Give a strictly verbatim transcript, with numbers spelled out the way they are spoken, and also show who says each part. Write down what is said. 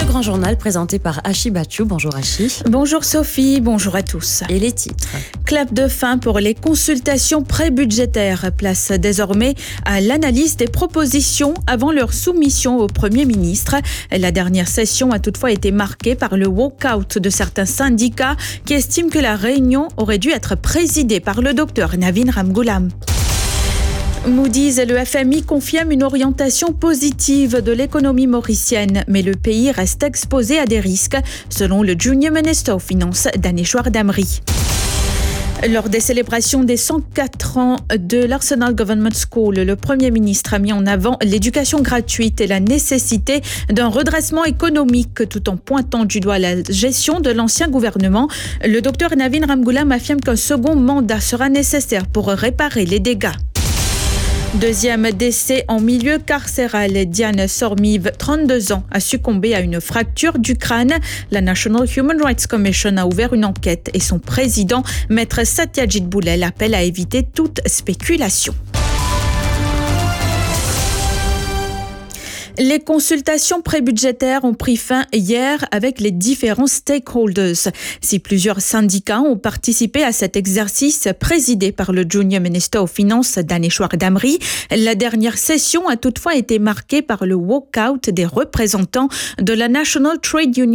Speaker 1: grand journal présenté par Hachi Bachou. Bonjour Hachi.
Speaker 2: Bonjour Sophie, bonjour à tous.
Speaker 1: Et les titres.
Speaker 2: Clap de fin pour les consultations pré-budgétaires. Place désormais à l'analyse des propositions avant leur soumission au Premier ministre. La dernière session a toutefois été marquée par le walk-out de certains syndicats qui estiment que la réunion aurait dû être présidée par le docteur Navin Ramgoolam. Moody's et le F M I confirment une orientation positive de l'économie mauricienne, mais le pays reste exposé à des risques, selon le Junior Minister of Finance, Daneshwar Damri. Lors des célébrations des cent quatre ans de l'Arsenal Government School, le Premier ministre a mis en avant l'éducation gratuite et la nécessité d'un redressement économique tout en pointant du doigt la gestion de l'ancien gouvernement. Le docteur Navin Ramgoolam affirme qu'un second mandat sera nécessaire pour réparer les dégâts. Deuxième décès en milieu carcéral. Diane Sormive, trente-deux ans, a succombé à une fracture du crâne. La National Human Rights Commission a ouvert une enquête et son président, maître Satyajit Boulel, appelle à éviter toute spéculation. Les consultations pré-budgétaires ont pris fin hier avec les différents stakeholders. Si plusieurs syndicats ont participé à cet exercice présidé par le Junior Minister of Finance, Daneshwar Damri, la dernière session a toutefois été marquée par le walk-out des représentants de la National Trade Union